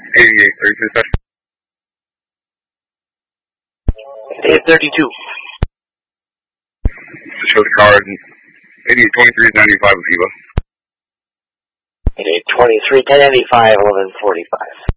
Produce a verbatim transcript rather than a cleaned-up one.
eighty-eight, thirty-two, sir. eight thirty-two. Show the card. eighty-eight, twenty-three, ninety-five with Eva. eight twenty-three, ten eighty-five, eleven forty-five.